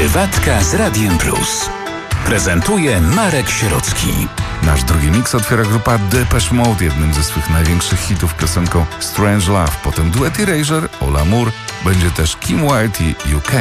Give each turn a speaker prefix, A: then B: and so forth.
A: Prywatka z Radiem Plus. Prezentuje Marek Sierocki.
B: Nasz drugi miks otwiera grupa Depeche Mode jednym ze swych największych hitów piosenką Strange Love. Potem duet Erasure, All Amour, będzie też Kim Wilde i UK.